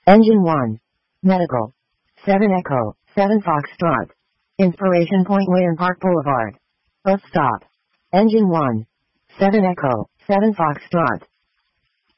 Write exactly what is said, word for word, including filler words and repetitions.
Engine one. Medical. seven Echo, seven Foxtrot. Inspiration Point Wayne Park Boulevard. Bus stop. Engine one. seven Echo, seven Foxtrot.